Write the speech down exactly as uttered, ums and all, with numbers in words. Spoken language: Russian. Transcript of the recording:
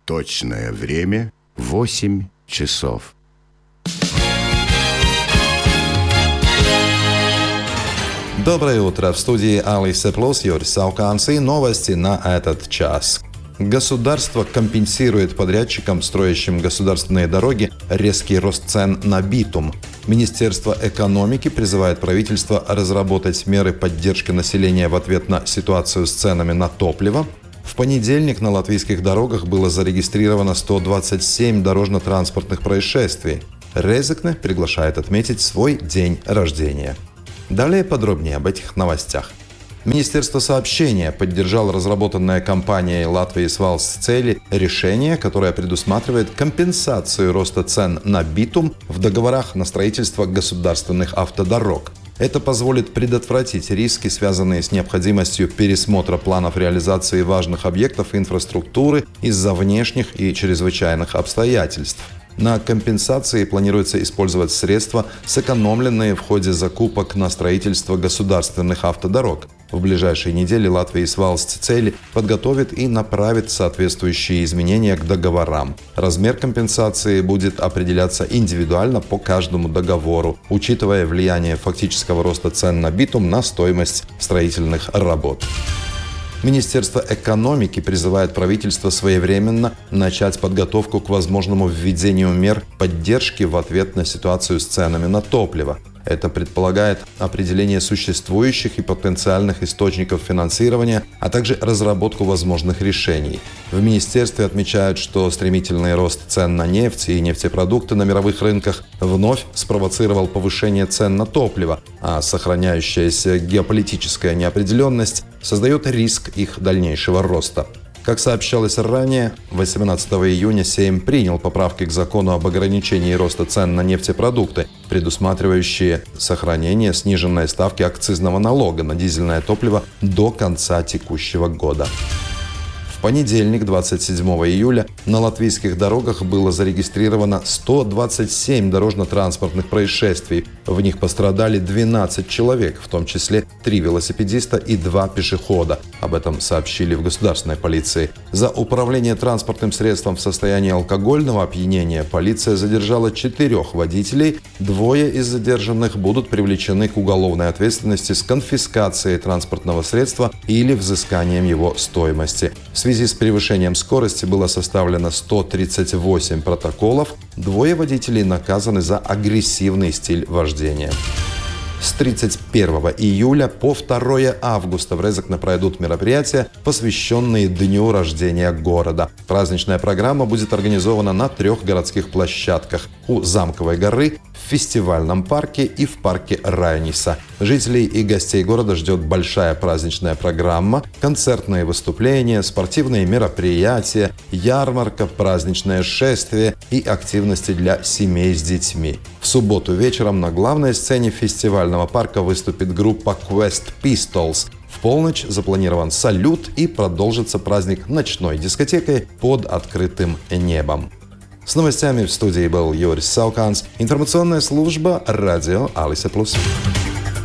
Точное время — восемь часов. Доброе утро. В студии Алиса Плюс, Юрий Сауканс, и новости на этот час. Государство компенсирует подрядчикам, строящим государственные дороги, резкий рост цен на битум. Министерство экономики призывает правительство разработать меры поддержки населения в ответ на ситуацию с ценами на топливо. В понедельник на латвийских дорогах было зарегистрировано сто двадцать семь дорожно-транспортных происшествий. Резекне приглашает отметить свой день рождения. Далее подробнее об этих новостях. Министерство сообщения поддержало разработанное компанией Латвijas Valsts Ceļi решение, которое предусматривает компенсацию роста цен на битум в договорах на строительство государственных автодорог. Это позволит предотвратить риски, связанные с необходимостью пересмотра планов реализации важных объектов инфраструктуры из-за внешних и чрезвычайных обстоятельств. На компенсации планируется использовать средства, сэкономленные в ходе закупок на строительство государственных автодорог. В ближайшие недели Латвijas Valsts Ceļi подготовит и направит соответствующие изменения к договорам. Размер компенсации будет определяться индивидуально по каждому договору, учитывая влияние фактического роста цен на битум на стоимость строительных работ. Министерство экономики призывает правительство своевременно начать подготовку к возможному введению мер поддержки в ответ на ситуацию с ценами на топливо. Это предполагает определение существующих и потенциальных источников финансирования, а также разработку возможных решений. В министерстве отмечают, что стремительный рост цен на нефть и нефтепродукты на мировых рынках вновь спровоцировал повышение цен на топливо, а сохраняющаяся геополитическая неопределенность создает риск их дальнейшего роста. Как сообщалось ранее, восемнадцатого июня Сейм принял поправки к закону об ограничении роста цен на нефтепродукты, предусматривающие сохранение сниженной ставки акцизного налога на дизельное топливо до конца текущего года. В понедельник, двадцать седьмого июля, на латвийских дорогах было зарегистрировано сто двадцать семь дорожно-транспортных происшествий. В них пострадали двенадцать человек, в том числе три велосипедиста и два пешехода. Об этом сообщили в государственной полиции. За управление транспортным средством в состоянии алкогольного опьянения полиция задержала четырех водителей. Двое из задержанных будут привлечены к уголовной ответственности с конфискацией транспортного средства или взысканием его стоимости. В связи с превышением скорости было составлено сто тридцать восемь протоколов. Двое водителей наказаны за агрессивный стиль вождения. С тридцать первого июля по второго августа в Резекне пройдут мероприятия, посвященные Дню рождения города. Праздничная программа будет организована на трех городских площадках: у Замковой горы, в фестивальном парке и в парке Райниса. Жителей и гостей города ждет большая праздничная программа, концертные выступления, спортивные мероприятия, ярмарка, праздничное шествие и активности для семей с детьми. В субботу вечером на главной сцене фестивального парка выступит группа Quest Pistols. В полночь запланирован салют и продолжится праздник ночной дискотекой под открытым небом. С новостями в студии был Юрий Сауканс. Информационная служба радио Алиса Плюс.